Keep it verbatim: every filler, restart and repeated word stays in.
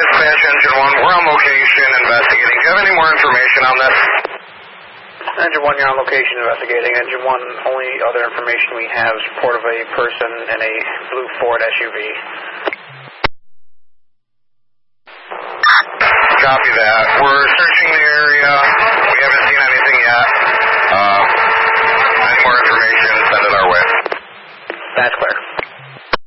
Dispatch, Engine one. We're on location investigating. Do you have any more information on this? Engine one, you're on location investigating. Engine one, only other information we have is report of a person in a blue Ford S U V. Copy that. We're searching